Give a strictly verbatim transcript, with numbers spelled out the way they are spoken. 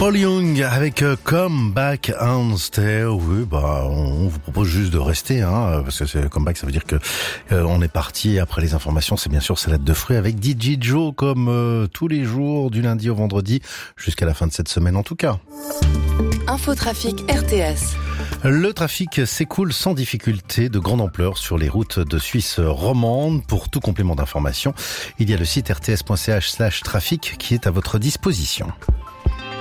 Paul Young avec euh, Come Back and Stay. Oui, bah, on vous propose juste de rester, hein, parce que c'est Come Back, ça veut dire que euh, on est parti. Après les informations, c'est bien sûr salade de fruits avec D J Joe, comme euh, tous les jours, du lundi au vendredi, jusqu'à la fin de cette semaine en tout cas. Infotrafic R T S. Le trafic s'écoule sans difficulté de grande ampleur sur les routes de Suisse romande. Pour tout complément d'information, il y a le site r t s point c h slash trafic qui est à votre disposition.